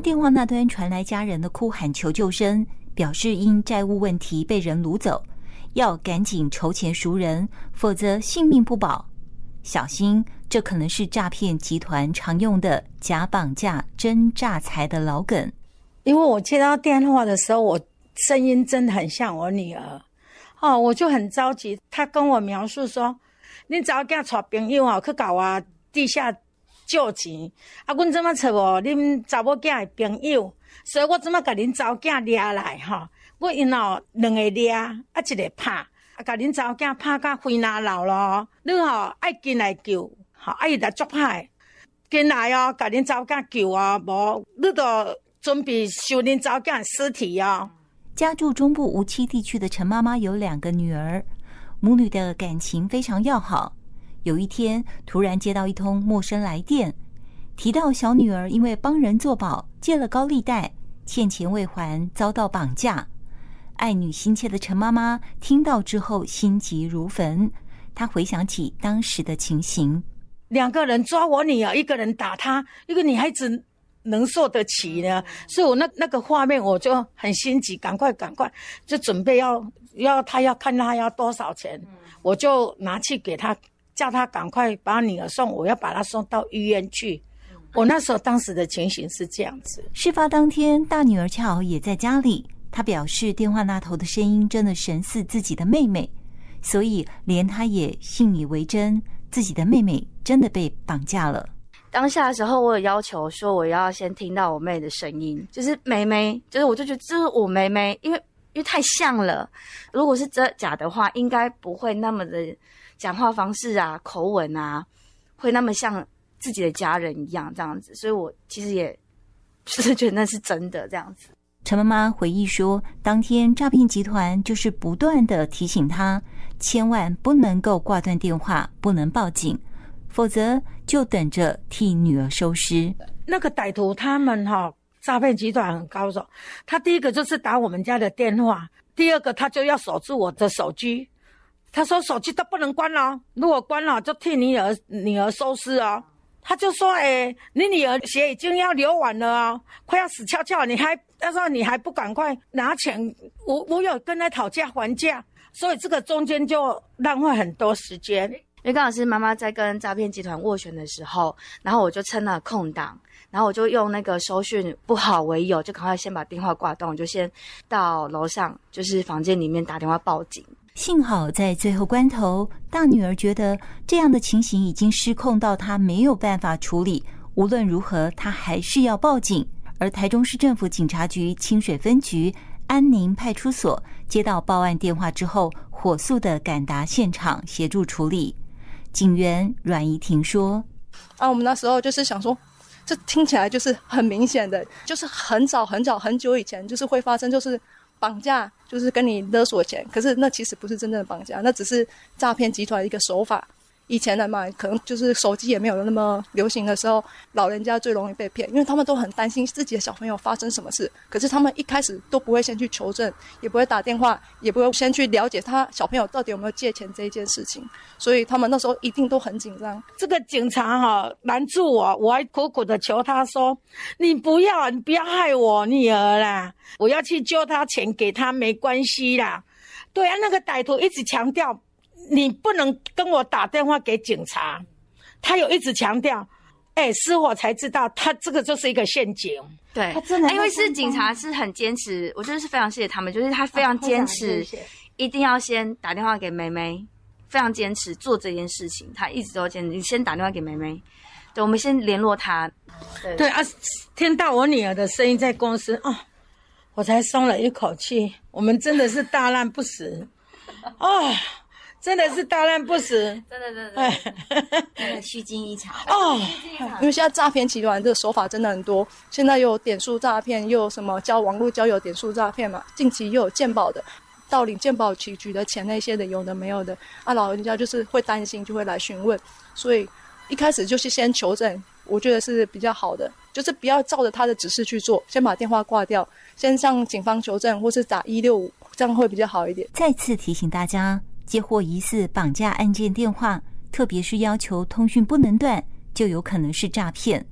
电话那端传来家人的哭喊求救声，表示因债务问题被人掳走，要赶紧筹钱赎人，否则性命不保。小心，这可能是诈骗集团常用的假绑架真诈财的老梗。 因为我接到电话的时候，我声音真的很像我女儿我就很着急。她跟我描述说，你早间带朋友去搞我地下借钱阮怎么找恁查某囝的朋友，所以我怎么给恁查某囝抓来我因两个抓一个拍给恁查某囝拍到肺哪流咯，你爱进来救伊来作歹进来给恁查某囝救无你就准备收恁查某囝的尸体家住中部无期地区的陈妈妈有2个女儿，母女的感情非常要好。有一天突然接到一通陌生来电，提到小女儿因为帮人作保借了高利贷，欠钱未还，遭到绑架。爱女心切的陈妈妈听到之后心急如焚，她回想起当时的情形 ，2个人抓我女儿，一个人打她，一个女孩子能受得起呢？所以我那个画面我就很心急，赶快就准备要他要看他要多少钱，我就拿去给他，叫他赶快把女儿送，我要把她送到医院去。我那时候当时的情形是这样子。 事发当天，大女儿恰好也在家里，她表示电话那头的声音真的神似自己的妹妹，所以连她也信以为真，自己的妹妹真的被绑架了。 当下的时候，我有要求说我要先听到我妹的声音，就是妹妹，就是我就觉得这是我妹妹，因为太像了。如果是假的话，应该不会那么的讲话方式啊、口吻啊，会那么像自己的家人一样这样子。所以我其实也就是觉得那是真的这样子。 陈妈妈回忆说，当天诈骗集团就是不断的提醒她，千万不能够挂断电话，不能报警，否则就等着替女儿收尸。 那个歹徒他们诈骗集团很高手，他第一个就是打我们家的电话，第二个他就要锁住我的手机，他说手机都不能关了，如果关了就替女儿收尸他就说你女儿血已经要流完了快要死翘翘，他说你还不赶快拿钱，我有跟他讨价还价，所以这个中间就浪费很多时间。 因为刚好是妈妈在跟诈骗集团斡旋的时候，然后我就趁了空档，然后我就用那个收讯不好为由，就赶快先把电话挂断，我就先到楼上就是房间里面打电话报警。 幸好在最后关头，大女儿觉得这样的情形已经失控到她没有办法处理，无论如何她还是要报警。而台中市政府警察局清水分局安宁派出所接到报案电话之后，火速的赶达现场协助处理。警员阮怡婷说， 我们那时候就是想说，这听起来就是很明显的，就是很早很久以前就是会发生，就是绑架，就是跟你勒索钱，可是那其实不是真正的绑架，那只是诈骗集团的一个手法。以前的嘛，可能就是手机也没有那么流行的时候，老人家最容易被骗，因为他们都很担心自己的小朋友发生什么事，可是他们一开始都不会先去求证，也不会打电话，也不会先去了解他小朋友到底有没有借钱这一件事情，所以他们那时候一定都很紧张。 这个警察拦住我还苦苦的求他说，你不要害我女儿啦，我要去救他钱给他没关系啦。对啊，那个歹徒一直强调你不能跟我打电话给警察，他有一直强调，事后才知道他这个就是一个陷阱。 对，他真的，因为是警察是很坚持，我觉得是非常谢谢他们，就是他非常坚持，一定要先打电话给妹妹，非常坚持做这件事情，他一直都坚持，你先打电话给妹妹，对，我们先联络他。 对啊，听到我女儿的声音在公司我才松了一口气，我们真的是大难不死真的是大难不死， 真的虚惊一场因为现在诈骗集团这个手法真的很多，现在又有点数诈骗，又有什么网络交友点数诈骗嘛，近期又有健保的，盗领健保局的钱那些的，有的没有的老人家就是会担心，就会来询问，所以一开始就是先求证，我觉得是比较好的，就是不要照着他的指示去做，先把电话挂掉，先向警方求证或是打165，这样会比较好一点。 再次提醒大家，接获疑似绑架案件电话，特别是要求通讯不能断，就有可能是诈骗。